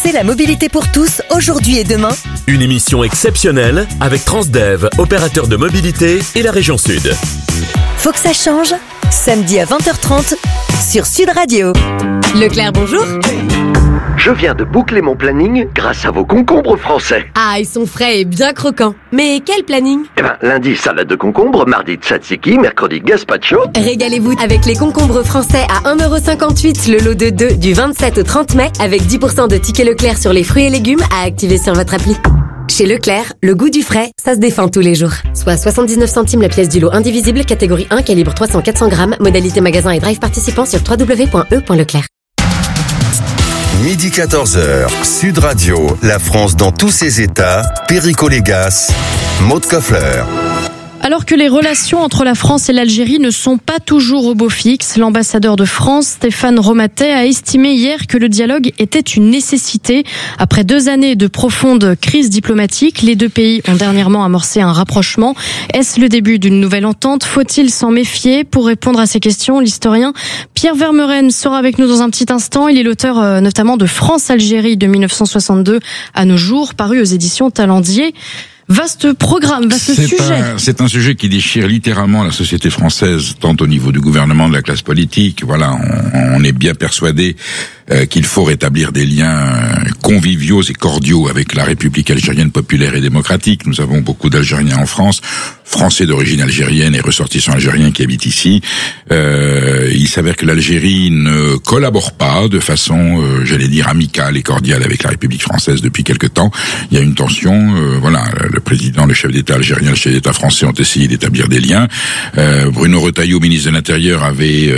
C'est la mobilité pour tous, aujourd'hui et demain. Une émission exceptionnelle avec Transdev, opérateur de mobilité et la région Sud. Faut que ça change. Samedi à 20h30 sur Sud Radio. Leclerc, bonjour. Je viens de boucler mon planning grâce à vos concombres français. Ah, ils sont frais et bien croquants. Mais quel planning? Lundi, salade de concombre, mardi, tzatziki, mercredi, gazpacho. Régalez-vous avec les concombres français à 1,58€ le lot de 2 du 27 au 30 mai avec 10% de tickets Leclerc sur les fruits et légumes à activer sur votre appli. Chez Leclerc, le goût du frais, ça se défend tous les jours. Soit 79 centimes la pièce du lot indivisible, catégorie 1, calibre 300-400 grammes, modalité magasin et drive participant sur www.e.leclerc. Midi 14h, Sud Radio, la France dans tous ses états, Perico Légas, Maud Koffler. Alors que les relations entre la France et l'Algérie ne sont pas toujours au beau fixe, l'ambassadeur de France, Stéphane Romatet, a estimé hier que le dialogue était une nécessité. Après 2 années de profonde crise diplomatique, les deux pays ont dernièrement amorcé un rapprochement. Est-ce le début d'une nouvelle entente? Faut-il s'en méfier? Pour répondre à ces questions, l'historien Pierre Vermeuren sera avec nous dans un petit instant. Il est l'auteur notamment de France-Algérie de 1962 à nos jours, paru aux éditions Talendier. Vaste programme, vaste sujet. C'est un sujet qui déchire littéralement la société française, tant au niveau du gouvernement, de la classe politique. Voilà, on est bien persuadé qu'il faut rétablir des liens conviviaux et cordiaux avec la République algérienne populaire et démocratique. Nous avons beaucoup d'Algériens en France, Français d'origine algérienne et ressortissants algériens qui habitent ici. Il s'avère que l'Algérie ne collabore pas de façon, j'allais dire, amicale et cordiale avec la République française depuis quelque temps. Il y a une tension. Voilà, le président, le chef d'État algérien, le chef d'État français ont essayé d'établir des liens. Bruno Retailleau, ministre de l'Intérieur, avait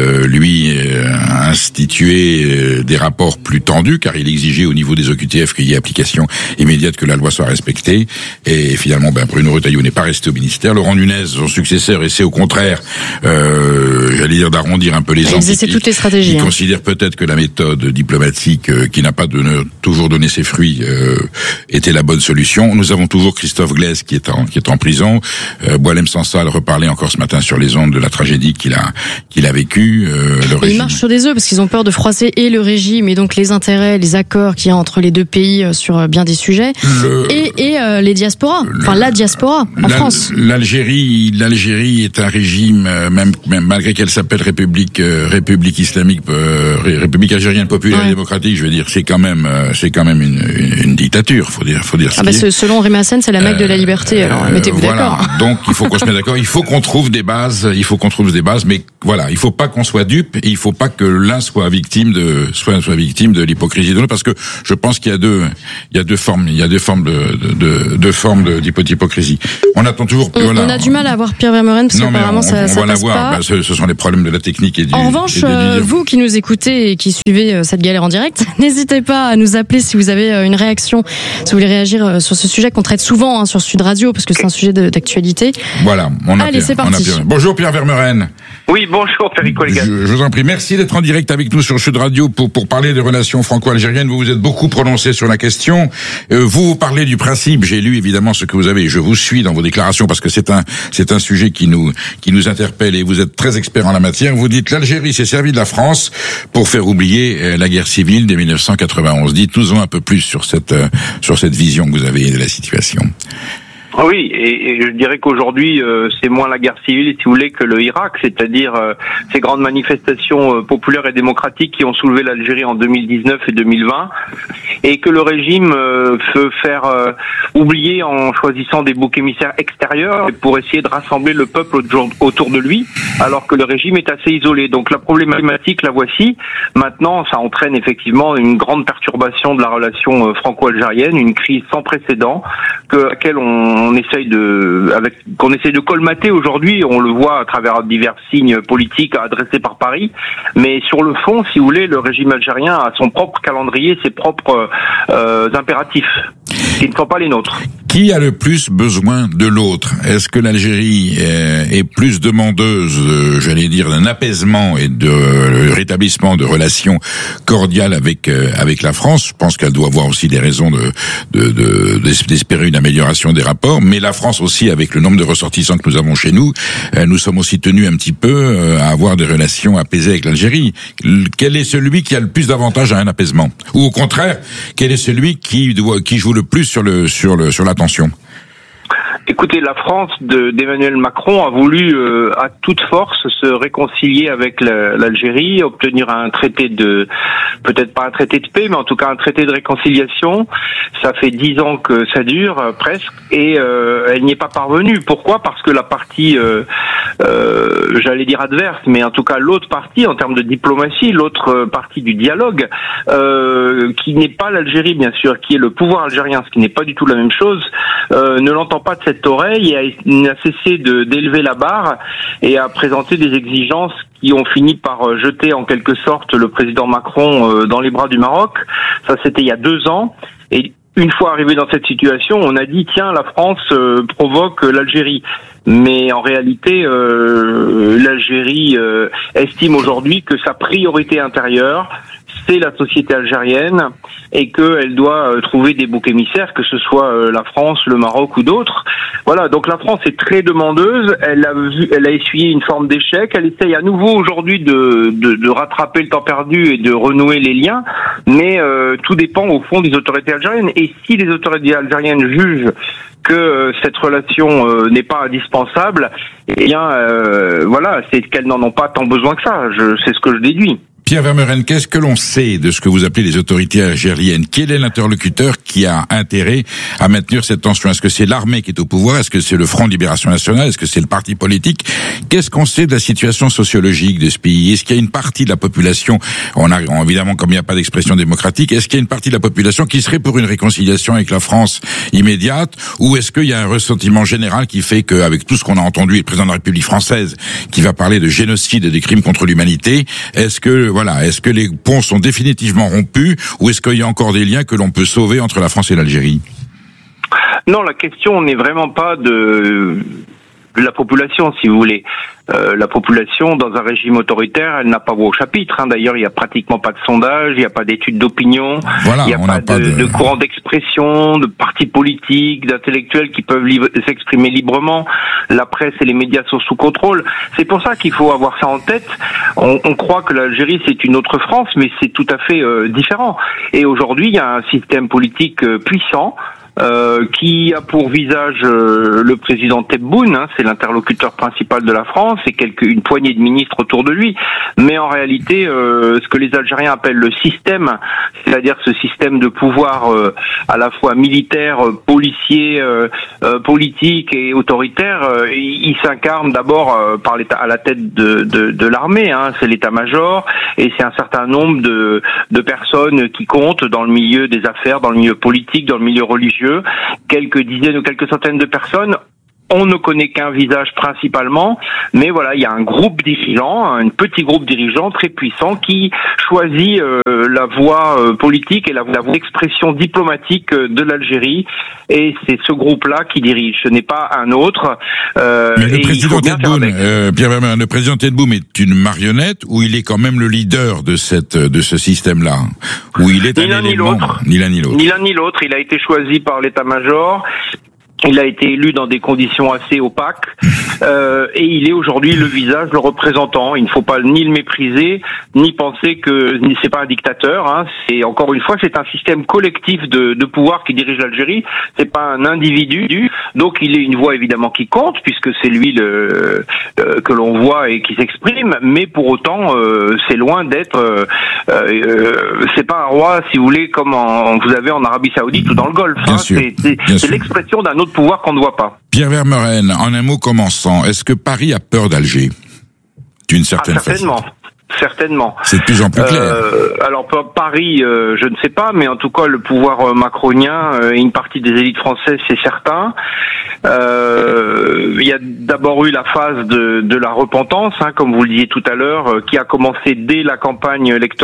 institué des rapports plus tendus, car il exigeait au niveau des OQTF qu'il y ait application immédiate, que la loi soit respectée. Et finalement, Bruno Retailleau n'est pas resté au ministère. Laurent Nunez, son successeur, essaie au contraire, j'allais dire, d'arrondir un peu les angles. Ils essaient toutes les stratégies. Il considère peut-être que la méthode diplomatique, qui n'a pas toujours donné ses fruits, était la bonne solution. Nous avons toujours Christophe Glaise qui est en prison. Boualem Sansal reparlait encore ce matin sur les ondes de la tragédie qu'il a vécue. Ils marchent sur des œufs parce qu'ils ont peur de froisser et le régime et donc les intérêts, les accords qu'il y a entre les deux pays sur bien des sujets et les diasporas, la diaspora en France. L'Algérie est un régime, même malgré qu'elle s'appelle République islamique, République algérienne populaire et démocratique, je veux dire, c'est quand même une dictature, faut dire. Selon Rémy Hassen, c'est la Mecque de la liberté. Alors mettez-vous d'accord. Donc il faut qu'on se mette d'accord. Il faut qu'on trouve des bases. Mais voilà, il faut pas qu'on soit dupe et il faut pas que l'un soit victime de l'hypocrisie de l'autre, parce que je pense qu'il y a deux formes d'hypocrisie. On attend toujours. On a du mal à avoir Pierre Vermeuren parce qu'apparemment ça passe pas. Ce sont les problèmes de la technique et du. En revanche, vous qui nous écoutez et qui suivez cette galère en direct, n'hésitez pas à nous appeler si vous avez une réaction, si vous voulez réagir sur ce sujet qu'on traite souvent sur Sud Radio, parce que c'est un sujet d'actualité. Voilà, c'est parti. Bonjour Pierre Vermeuren. Oui, bonjour Perico Légas. Je vous en prie, merci d'être en direct avec nous sur Sud Radio pour parler des relations franco-algériennes. Vous vous êtes beaucoup prononcé sur la question. Vous parlez du principe. J'ai lu évidemment ce que vous avez. Je vous suis dans vos déclarations parce que c'est un sujet qui nous interpelle et vous êtes très expert en la matière. Vous dites l'Algérie s'est servie de la France pour faire oublier la guerre civile de 1991. Dites-nous un peu plus sur cette vision que vous avez de la situation. Oui, et je dirais qu'aujourd'hui, c'est moins la guerre civile, si vous voulez, que le Irak, c'est-à-dire ces grandes manifestations populaires et démocratiques qui ont soulevé l'Algérie en 2019 et 2020, et que le régime veut faire oublier en choisissant des boucs émissaires extérieurs pour essayer de rassembler le peuple autour de lui, alors que le régime est assez isolé. Donc la problématique, la voici. Maintenant, ça entraîne effectivement une grande perturbation de la relation franco-algérienne, une crise sans précédent, à laquelle qu'on essaye de colmater aujourd'hui. On le voit à travers divers signes politiques adressés par Paris. Mais sur le fond, si vous voulez, le régime algérien a son propre calendrier, ses propres impératifs, qui ne sont pas les nôtres. Qui a le plus besoin de l'autre? Est-ce que l'Algérie est plus demandeuse, j'allais dire, d'un apaisement et de rétablissement de relations cordiales avec la France? Je pense qu'elle doit avoir aussi des raisons d'espérer une amélioration des rapports, mais la France aussi, avec le nombre de ressortissants que nous avons chez nous, nous sommes aussi tenus un petit peu à avoir des relations apaisées avec l'Algérie. Quel est celui qui a le plus d'avantages à un apaisement? Ou au contraire, quel est celui qui joue le plus sur la tension? Écoutez, la France d'Emmanuel Macron a voulu à toute force se réconcilier avec l'Algérie, obtenir un traité peut-être pas un traité de paix, mais en tout cas un traité de réconciliation. Ça fait 10 ans que ça dure, presque, et elle n'y est pas parvenue. Pourquoi? Parce que la partie, j'allais dire adverse, mais en tout cas l'autre partie, en termes de diplomatie, l'autre partie du dialogue, qui n'est pas l'Algérie, bien sûr, qui est le pouvoir algérien, ce qui n'est pas du tout la même chose, ne l'entend pas de cette oreille et n'a cessé d'élever la barre et a présenté des exigences qui ont fini par jeter en quelque sorte le président Macron dans les bras du Maroc. Ça, c'était il y a 2 ans. Et une fois arrivé dans cette situation, on a dit tiens, la France provoque l'Algérie. Mais en réalité, l'Algérie estime aujourd'hui que sa priorité intérieure, c'est la société algérienne et qu'elle doit trouver des boucs émissaires, que ce soit la France, le Maroc ou d'autres. Voilà, donc la France est très demandeuse, elle a essuyé une forme d'échec, elle essaye à nouveau aujourd'hui de rattraper le temps perdu et de renouer les liens, mais tout dépend au fond des autorités algériennes. Et si les autorités algériennes jugent que cette relation n'est pas indispensable, eh bien voilà, c'est qu'elles n'en ont pas tant besoin que ça. C'est ce que je déduis. Pierre Vermeuren, qu'est-ce que l'on sait de ce que vous appelez les autorités algériennes? Quel est l'interlocuteur qui a intérêt à maintenir cette tension? Est-ce que c'est l'armée qui est au pouvoir? Est-ce que c'est le Front de Libération Nationale? Est-ce que c'est le parti politique? Qu'est-ce qu'on sait de la situation sociologique de ce pays? Est-ce qu'il y a une partie de la population, évidemment, comme il n'y a pas d'expression démocratique, est-ce qu'il y a une partie de la population qui serait pour une réconciliation avec la France immédiate? Ou est-ce qu'il y a un ressentiment général qui fait qu'avec tout ce qu'on a entendu, le président de la République française qui va parler de génocide et des crimes contre l'humanité, est-ce que les ponts sont définitivement rompus ou est-ce qu'il y a encore des liens que l'on peut sauver entre la France et l'Algérie? Non, la question n'est vraiment pas de la population, si vous voulez. La population, dans un régime autoritaire, elle n'a pas voix au chapitre. D'ailleurs, il n'y a pratiquement pas de sondage, il n'y a pas d'études d'opinion, il n'y a pas de courant d'expression, de partis politiques, d'intellectuels qui peuvent s'exprimer librement. La presse et les médias sont sous contrôle. C'est pour ça qu'il faut avoir ça en tête. On croit que l'Algérie, c'est une autre France, mais c'est tout à fait différent. Et aujourd'hui, il y a un système politique puissant, qui a pour visage le président Tebboune, c'est l'interlocuteur principal de la France, et une poignée de ministres autour de lui. Mais en réalité, ce que les Algériens appellent le système, c'est-à-dire ce système de pouvoir à la fois militaire, policier, politique et autoritaire, il s'incarne d'abord à la tête de l'armée, c'est l'état-major, et c'est un certain nombre de personnes qui comptent dans le milieu des affaires, dans le milieu politique, dans le milieu religieux, quelques dizaines ou quelques centaines de personnes. On ne connaît qu'un visage principalement, mais voilà, il y a un groupe dirigeant, un petit groupe dirigeant très puissant qui choisit la voie politique et la voie d'expression diplomatique de l'Algérie, et c'est ce groupe-là qui dirige, ce n'est pas un autre. Mais le président Tebboune, Pierre Vermeuren, le président Tebboune est une marionnette ou il est quand même le leader de ce système-là, ou il est ni l'un ni l'autre. Ni l'un ni l'autre. Ni l'un ni l'autre. Il a été choisi par l'état-major. Il a été élu dans des conditions assez opaques, et il est aujourd'hui le visage, le représentant. Il ne faut pas ni le mépriser, ni penser que c'est pas un dictateur. C'est encore une fois, c'est un système collectif de pouvoir qui dirige l'Algérie. C'est pas un individu. Donc il est une voix évidemment qui compte, puisque c'est lui que l'on voit et qui s'exprime. Mais pour autant, c'est loin d'être. C'est pas un roi, si vous voulez, comme vous avez en Arabie Saoudite ou dans le Golfe. C'est l'expression d'un autre pouvoir qu'on ne voit pas. Pierre Vermeuren, en un mot commençant, est-ce que Paris a peur d'Alger d'une certaine façon? Certainement. C'est de plus en plus clair. Alors Paris, je ne sais pas, mais en tout cas le pouvoir macronien et une partie des élites françaises, c'est certain. Il y a d'abord eu la phase de la repentance, comme vous le disiez tout à l'heure, qui a commencé dès la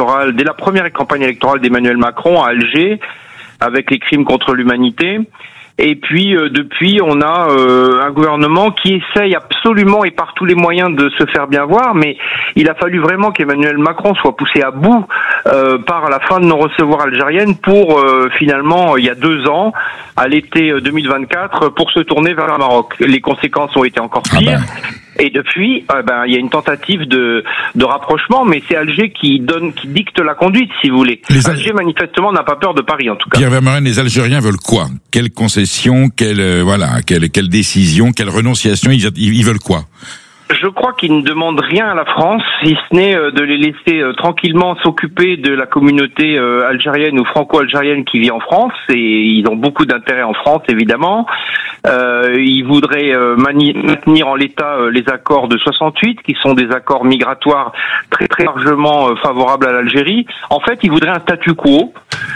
première campagne électorale d'Emmanuel Macron à Alger, avec les crimes contre l'humanité. Et puis depuis, on a un gouvernement qui essaye absolument et par tous les moyens de se faire bien voir, mais il a fallu vraiment qu'Emmanuel Macron soit poussé à bout par la fin de non-recevoir algérienne pour finalement, il y a 2 ans, à l'été 2024, pour se tourner vers le Maroc. Les conséquences ont été encore pires. Et depuis, il y a une tentative de rapprochement, mais c'est Alger qui dicte la conduite, si vous voulez. Alger, manifestement, n'a pas peur de Paris, en tout cas. Pierre Vermeuren, les Algériens veulent quoi? Quelle concession, quelle décision, quelle renonciation, ils veulent quoi? Je crois qu'ils ne demandent rien à la France, si ce n'est de les laisser tranquillement s'occuper de la communauté algérienne ou franco-algérienne qui vit en France, et ils ont beaucoup d'intérêt en France, évidemment. Ils voudraient maintenir en l'état les accords de 68, qui sont des accords migratoires très très largement favorables à l'Algérie. En fait, ils voudraient un statu quo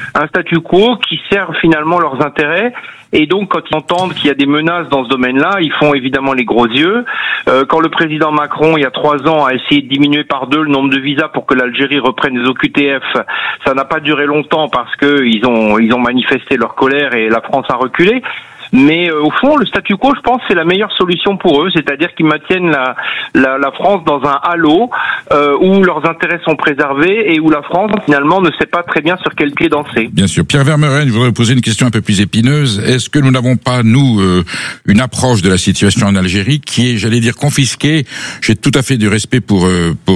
qui serve finalement leurs intérêts. Et donc, quand ils entendent qu'il y a des menaces dans ce domaine-là, ils font évidemment les gros yeux. Quand le président Macron, il y a 3 ans, a essayé de diminuer par 2 le nombre de visas pour que l'Algérie reprenne les OQTF, ça n'a pas duré longtemps parce que ils ont manifesté leur colère et la France a reculé. Mais au fond, le statu quo, je pense, c'est la meilleure solution pour eux, c'est-à-dire qu'ils maintiennent la France dans un halo où leurs intérêts sont préservés et où la France, finalement, ne sait pas très bien sur quel pied danser. Bien sûr. Pierre Vermeuren, je voudrais vous poser une question un peu plus épineuse. Est-ce que nous n'avons pas, nous, une approche de la situation en Algérie qui est, j'allais dire, confisquée? J'ai tout à fait du respect pour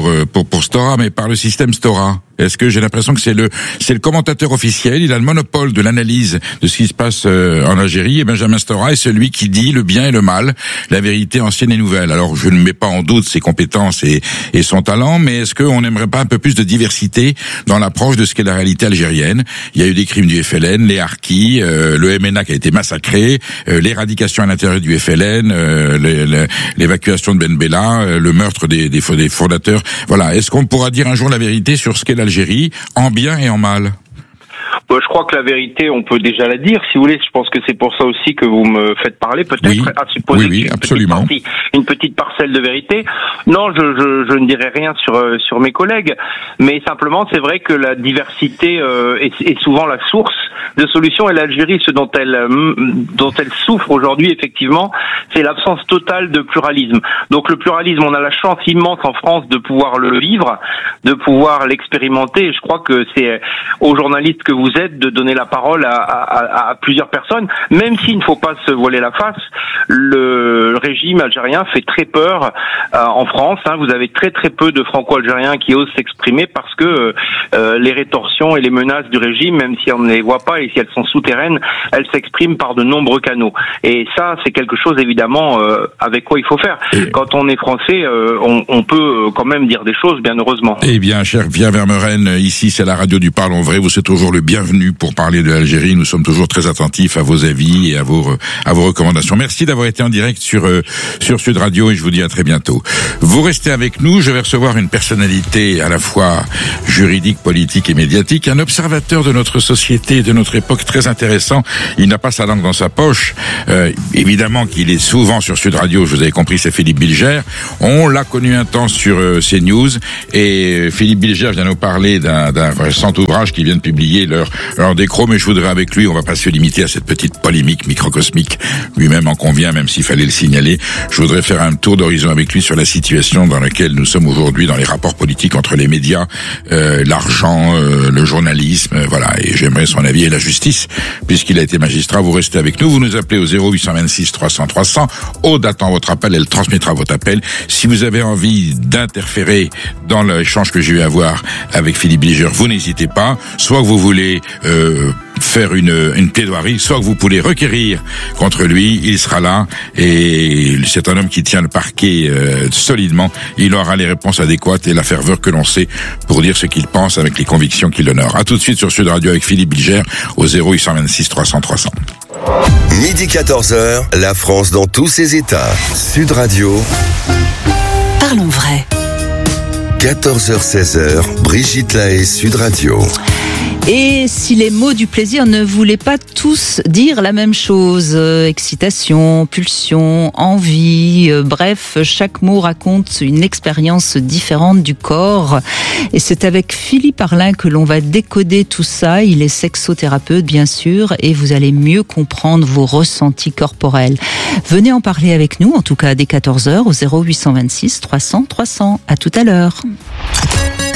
Stora, mais par le système Stora. Est-ce que j'ai l'impression que c'est le commentateur officiel, il a le monopole de l'analyse de ce qui se passe en Algérie, et Benjamin Stora est celui qui dit le bien et le mal, la vérité ancienne et nouvelle. Alors je ne mets pas en doute ses compétences et son talent, mais est-ce qu'on n'aimerait pas un peu plus de diversité dans l'approche de ce qu'est la réalité algérienne? Il y a eu des crimes du FLN, les harkis, le MNA qui a été massacré, l'éradication à l'intérieur du FLN, l'évacuation de Ben Bella, le meurtre des fondateurs. Voilà. Est-ce qu'on pourra dire un jour la vérité sur ce qu'est l'Algérie, en bien et en mal? Je crois que la vérité, on peut déjà la dire, si vous voulez. Je pense que c'est pour ça aussi que vous me faites parler, peut-être, oui, à supposer oui, absolument. Une petite parcelle de vérité. Non, je ne dirai rien sur mes collègues, mais simplement, c'est vrai que la diversité est souvent la source de solutions, et l'Algérie, ce dont elle souffre aujourd'hui, effectivement, c'est l'absence totale de pluralisme. Donc le pluralisme, on a la chance immense en France de pouvoir le vivre, de pouvoir l'expérimenter, et je crois que c'est aux journalistes que vous êtes de donner la parole à plusieurs personnes, même s'il ne faut pas se voiler la face. Le régime algérien fait très peur en France. Vous avez très très peu de franco-algériens qui osent s'exprimer parce que les rétorsions et les menaces du régime, même si on ne les voit pas et si elles sont souterraines, elles s'expriment par de nombreux canaux. Et ça, c'est quelque chose évidemment avec quoi il faut faire. Quand on est français, on peut quand même dire des choses, bien heureusement. Eh bien, cher Pierre Vermeuren, ici c'est la radio du Parlons Vrai. Vous êtes toujours le bienvenu pour parler de l'Algérie. Nous sommes toujours très attentifs à vos avis et à vos recommandations. Merci d'avoir été en direct sur Sud Radio, et je vous dis à très bientôt. Vous restez avec nous. Je vais recevoir une personnalité à la fois juridique, politique et médiatique, un observateur de notre société, de notre époque, très intéressant. Il n'a pas sa langue dans sa poche. Évidemment qu'il est souvent sur Sud Radio. Vous avez compris, c'est Philippe Bilger. On l'a connu un temps sur CNews, et Philippe Bilger vient nous parler d'un récent ouvrage qui vient de publier leur décro, mais je voudrais avec lui, on va pas se limiter à cette petite polémique microcosmique, lui-même en convient, même s'il fallait le signaler. Je voudrais faire un tour d'horizon avec lui sur la situation dans laquelle nous sommes aujourd'hui dans les rapports politiques entre les médias, l'argent, le journalisme, voilà, et j'aimerais son avis, et la justice, puisqu'il a été magistrat. Vous restez avec nous, vous nous appelez au 0826 300 300. Aude attend votre appel, elle transmettra votre appel. Si vous avez envie d'interférer dans l'échange que j'ai eu à avoir avec Philippe Bilger, vous n'hésitez pas. Soit que vous voulez faire une plaidoirie, soit que vous pouvez requérir contre lui, il sera là, et c'est un homme qui tient le parquet solidement. Il aura les réponses adéquates et la ferveur que l'on sait pour dire ce qu'il pense avec les convictions qui l'honorent. À tout de suite sur Sud Radio avec Philippe Bilger au 0826 300 300. Midi 14h, la France dans tous ses états. Sud Radio. Parlons vrai. 14h-16h, Brigitte Lahaie, Sud Radio. Et si les mots du plaisir ne voulaient pas tous dire la même chose, excitation, pulsion, envie, bref, chaque mot raconte une expérience différente du corps. Et c'est avec Philippe Arlin que l'on va décoder tout ça. Il est sexothérapeute, bien sûr, et vous allez mieux comprendre vos ressentis corporels. Venez en parler avec nous, en tout cas dès 14h, au 0826 300 300. À tout à l'heure.